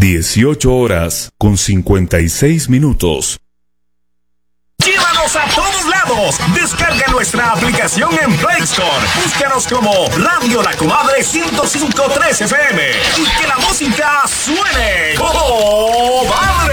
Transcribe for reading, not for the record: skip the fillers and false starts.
18:56. ¡Llévanos a todos lados! Descarga nuestra aplicación en Play Store. Búscanos como Radio La Comadre 105.3 FM. Y que la música suene. ¡Oh, madre!